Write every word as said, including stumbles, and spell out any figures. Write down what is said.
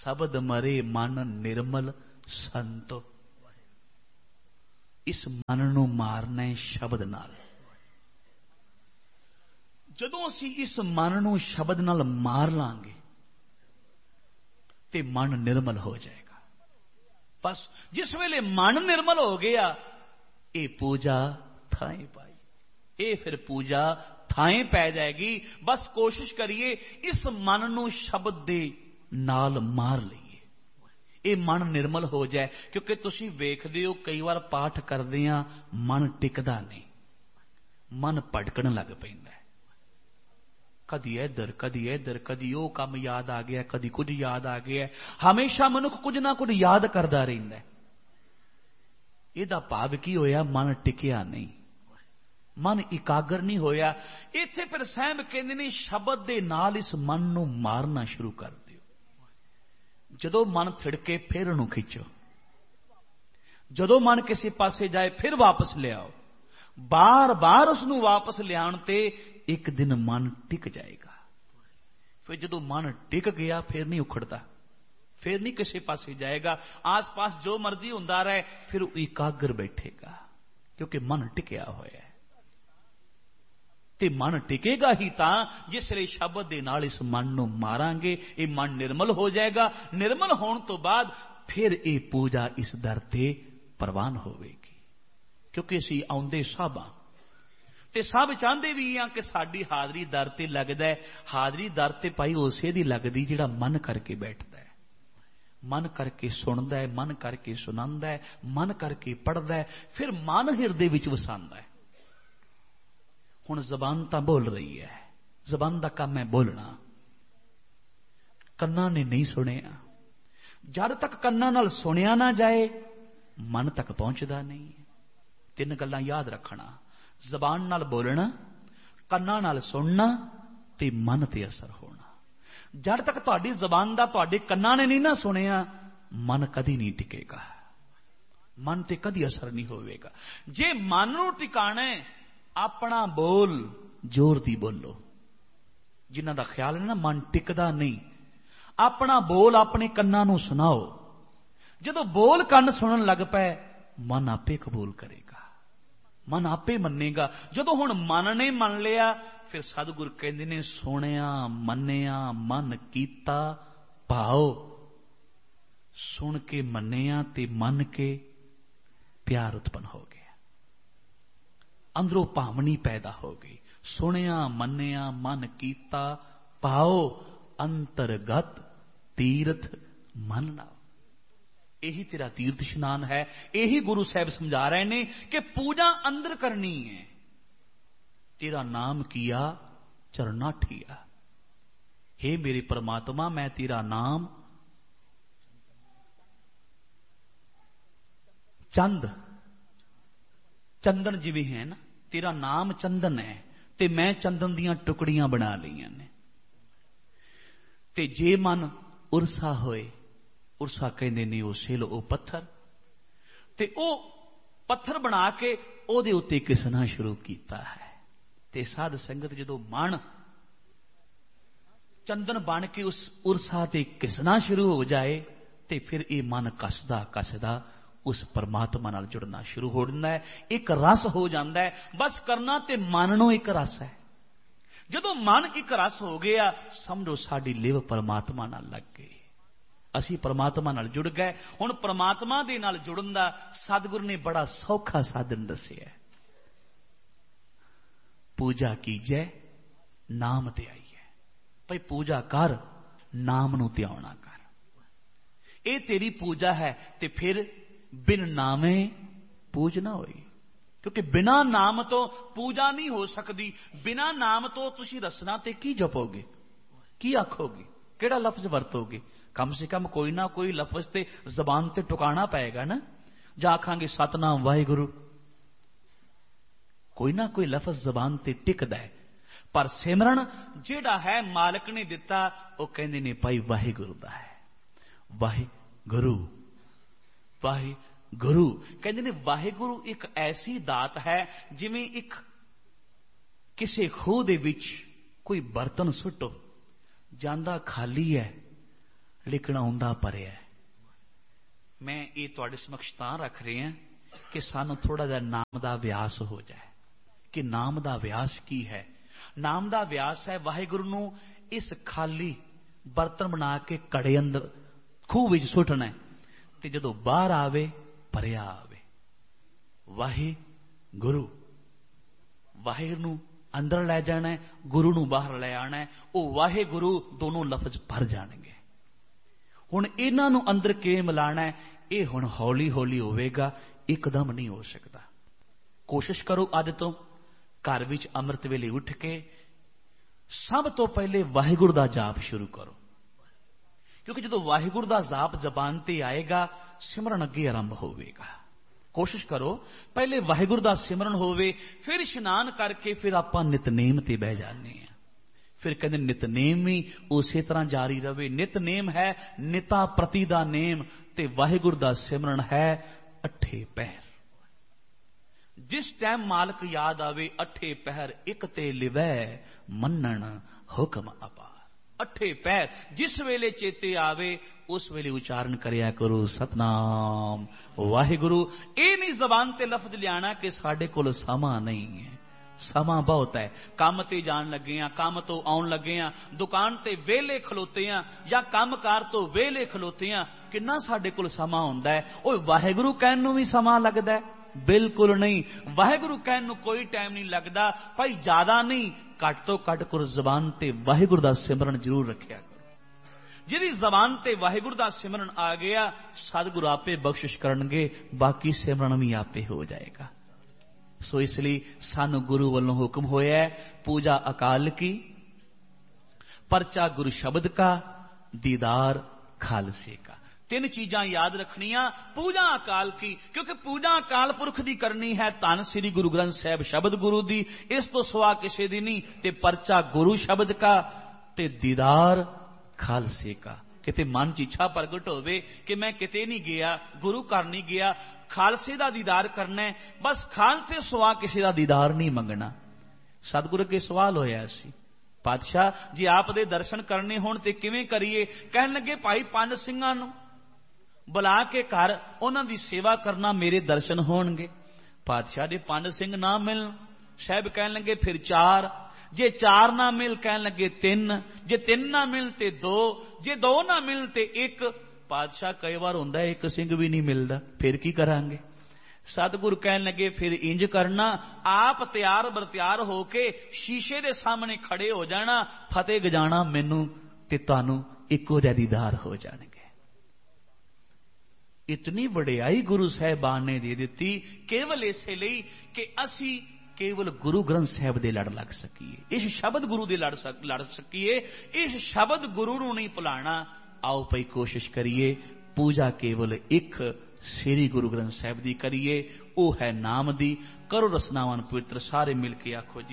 शब्द मरे मन निर्मल संतो। इस मन नूं मारना है शब्द नाल। जदों असीं इस मन नूं शब्द नाल मार लांगे ते मन निर्मल हो जाएगा। बस जिस वेले मन निर्मल हो गया, ये पूजा थाए पाई, ये फिर पूजा थाए पै जाएगी। बस कोशिश करिए इस मन नूं शब्द दे नाल मार लईए, ये मन निर्मल हो जाए। क्योंकि तुसीं वेखदे हो कई बार पाठ करदे आ मन टिकदा नहीं, मन भटकण लग पैंदा है। कदी इधर कदी इधर, कदी वो काम याद आ गया, कदी कुछ याद आ गया। हमेशा मनुख कुछ ना कुछ याद करता रहिंदा है। इहदा भाव की होया? मन टिकिया नहीं, मन इकागर नहीं होया। इत्थे फिर साहब कहंदे ने शब्द दे नाल इस मन नूं मारना शुरू कर दिओ। जदों मन थिड़के फिर उहनूं खिंचो, जदों मन किसी पासे जाए फिर वापस लियाओ। बार बार उसनूं वापस लियाउण ते एक दिन मन टिक जाएगा। फिर जदों मन टिक गया फिर नहीं उखड़ता, फिर नहीं किसी पासे जाएगा। आस पास जो मर्जी हुंदा रहे फिर एकाग्र बैठेगा, क्योंकि मन टिकिया होया है। ते मन टिकेगा ही तां जिसले शब्द दे नाल इस मन नूं मारांगे, ये मन निर्मल हो जाएगा। निर्मल होने तो बाद फिर ये पूजा इस दर ते प्रवान होवेगी। क्योंकि असीं आउंदे सब आ ते सब चाहते भी हाँ कि साडी हाजरी दर ते लगदा है। हाजरी दर ते भाई उसे दी लगदी जिहड़ा मन करके बैठदा है, मन करके सुनदा है, मन करके सुनांदा है, मन करके पढ़दा है, फिर मन हिरदे विच वसांदा है। हुण जबान तां बोल रही है, जबान दा काम है बोलना। कन्नां ने नहीं सुनिया, जद तक कन्नां नाल सुनिया ना जाए मन तक पहुंचदा नहीं। तीन गल्लां याद रखना, जबान नाल बोलना, कन्नां नाल सुनना ते मन ते असर होना। जद तक तुहाडी जबान दा तुहाडे कन्नां ने नहीं ना सुनिया, मन कदी नहीं टिकेगा, मन ते कदी असर नहीं होवेगा। जे मन नूं टिकाणा है अपना बोल जोर दी बोलो। जिन्हां दा ख्याल है ना मन टिकदा नहीं, अपना बोल अपने कन्नां नूं सुनाओ। जदों बोल कन्न सुनन लग पए मन आपे कबूल करेगा, मन आपे मन्नेगा। जदों हुण मन ने मन लिया फिर सतगुर कहंदे ने सुनिया मन्निया मन कीता भाओ। सुन के मन्निया ते मन के प्यार उत्पन्न हो गया, अंदरों भावनी पैदा हो गई। सुनिया मन्निया मन कीता भाओ, अंतरगत तीर्थ मन नाओ। यही तेरा तीर्थ स्नान है। यही गुरु साहब समझा रहे ने कि पूजा अंदर करनी है। तेरा नाम किया चरना ठिया, हे मेरे परमात्मा मैं तेरा नाम चंद चंदन जिवें है ना, तेरा नाम चंदन है ते मैं चंदन दियां टुकड़ियां बना लईआं ने। ते जे मन उरसा होए, उरसा कहंदे ने ओ सिल ओ पत्थर, ते ओ पत्थर बना के ओदे उत्ते घिसना शुरू कीता है। ते साध संगत जदों मन चंदन बन के उस उरसा ते घिसना शुरू हो जाए ते फिर ये मन कसदा कसदा उस परमात्मा नाल जुड़ना शुरू हो जाता है। एक रस हो जाता है। बस करना ते मन नूं एक रस है। जदों मन एक रस हो गया समझो साडी लिव परमात्मा नाल लग गई, असी परमात्मा नाल जुड़ गए। हुण परमात्मा दे नाल जुड़न दा सतगुरु ने बड़ा सौखा साधन दस्सिया। पूजा कीजै नाम ते आईए। भाई पूजा कर, नाम नूं ध्याना कर, ये तेरी पूजा है। ते फिर बिन नामे पूज ना होई, क्योंकि बिना नाम तो पूजा नहीं हो सकती। बिना नाम तो तुसी रसना ते की जपोगे, की आखोगे, केड़ा लफ्ज वरतोगे? कम से कम कोई ना कोई लफ्ज ते जबान ते टुकाना पएगा ना। जा आखांगे सतनाम वाहिगुरु, कोई ना कोई लफ्ज जबान ते टिकदा है। पर सिमरन जिहड़ा है मालिक ने दिता वो कहंदे ने भाई वाहिगुरु दा है। वाहिगुरु वाहिगुरु कहंदे ने वाहिगुरु एक ऐसी दात है जिवें एक किसी खूह दे विच कोई बर्तन सुटो, जांदा खाली है, लिखना हुंदा भरिया। मैं ये तुहाडे समक्ष तां रख रहा कि सानू थोड़ा जिहा नाम का अभ्यास हो जाए कि नाम का अभ्यास की है। नाम का अभ्यास है वाहिगुरू नूं इस खाली बर्तन बना के कड़े अंदर खूह विच सुटना है, ते जदों बाहर आवे भरिया आवे। वाहे गुरु वाहिगुरू नूं अंदर लै जाना है, गुरु नूं बाहर लै आना है। वो वाहे गुरु दोनों लफ्ज भर जाएंगे। हुण इन्हां नूं अंदर किवें मिलाना है, ये हुण हौली हौली होवेगा, एकदम नहीं हो सकता। कोशिश करो अज तो घर विच अमृत वेले उठ के सब तो पहले वाहिगुरू दा जाप शुरू करो, क्योंकि जो वाहिगुरू दा जाप जबान ते आएगा सिमरन अगे आरंभ होवेगा। कोशिश करो पहले वाहिगुरू दा सिमरन होवे, फिर इशनान करके फिर आपां नितनेम ते बह जाने हैं। फिर कहते नितनेम ही उसी तरह जारी रहे। नितनेम है निता प्रति दा नेम, ते वाहिगुरू दा सिमरन है अठे पहर। जिस टाइम मालक याद आवे अठे पहर एक ते लिवै मन्नण हुक्म अपार। अठे पहर जिस वेले चेते आवे उस वेले उच्चारण करया करो सतनाम वाहिगुरू। ये नहीं जबान ते लफ्ज लियाना कि साडे कोल समा नहीं है। समा बहुत है, काम ते जान लगे हैं, काम तो आउन लगे हैं, दुकान ते वेले खलोते हैं या काम कार तो वेले खलोते हैं, किन्ना साडे कोल समा हुंदा है। ओए वाहिगुरू कहण नूं भी समा लगदा है? बिल्कुल नहीं। वाहिगुरू कहण नूं कोई टाइम नहीं लगदा भाई, ज्यादा नहीं घट तो घट कर जबान ते वाहिगुरू दा सिमरन जरूर रखिया करो। जिहदी जबान ते वाहिगुरू दा सिमरन आ गया सतगुरु आपे बख्शिश करनगे, बाकी सिमरन भी आपे हो जाएगा। सो इसलिए सानू गुरु वालों हुक्म होया है पूजा अकाल की, परचा गुरु शब्द का, दीदार खालसे का। तीन चीजां याद रखनिया। पूजा अकाल की, क्योंकि पूजा अकाल पुरख दी करनी है, धन श्री गुरु ग्रंथ साहब शब्द गुरु दी, इस तो सिवा किसी दी नहीं। ते परचा गुरु शब्द का, ते दीदार खालसे का। किते मन च इच्छा प्रगट होवे कि मैं किते नहीं गया, गुरु घर नहीं गया, खालसे दा दीदार करना है, बस खालसे सिवा किसी दा दीदार नहीं मंगना। सतगुरु के सवाल होया सी, पातशाह जी आप दे दर्शन करने होण ते किवें करिए? कहन लगे भाई पंज सिंहां नूं बुला के घर उन्हां दी सेवा करना, मेरे दर्शन होणगे। पातशाह दे पंज सिंह ना मिलन, साहब कहन लगे फिर चार, जे चार ना मिल कहन लगे तीन, जे तीन ना मिल ते दो, जे दो ना मिल ते एक। पातशाह कई बार हुंदा है एक सिंह भी नहीं मिलता, फिर की करांगे? सतगुरु कहन लगे फिर इंज करना, आप तैयार बरत्यार होके शीशे दे सामने खड़े हो जाना, फतेह गजाना मैनू ते तुहानू इक्को जिहा दीदार हो जाणगे। इतनी वडियाई गुरु साहिबान ने दे दी केवल इसे लिए कि असी केवल गुरु ग्रंथ साहब दे लड़ लग सकीए, इस शब्द गुरु दे लड़ सक लड़ सकीए, इस शब्द गुरु नूं नहीं भुलाना। आओ भाई कोशिश करिए, पूजा केवल एक श्री गुरु ग्रंथ साहब दी करिए, वो है नाम दी। करो रसनावान पवित्र सारे मिल के आखो जी।